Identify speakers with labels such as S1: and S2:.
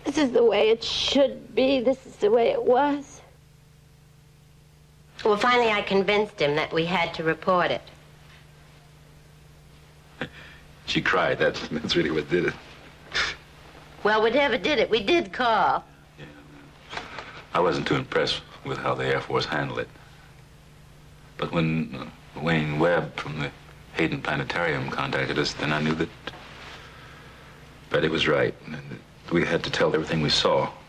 S1: This is the way it should be. This is the way it was.
S2: Well, finally I convinced him that we had to report it.
S3: She cried. That's really what did it.
S2: Well, whatever did it, we did call.
S3: Yeah. I wasn't too impressed with how the Air Force handled it. But when Wayne Webb from the Hayden Planetarium contacted us, then I knew that Betty was right. And that we had to tell everything we saw.